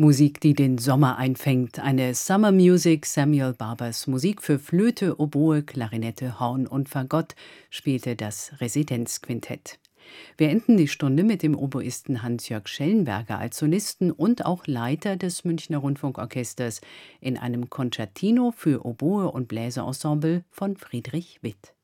Musik, die den Sommer einfängt. Eine Summer Music. Samuel Barbers Musik für Flöte, Oboe, Klarinette, Horn und Fagott spielte das Residenzquintett. Wir enden die Stunde mit dem Oboisten Hans-Jörg Schellenberger als Solisten und auch Leiter des Münchner Rundfunkorchesters in einem Concertino für Oboe und Bläserensemble von Friedrich Witt.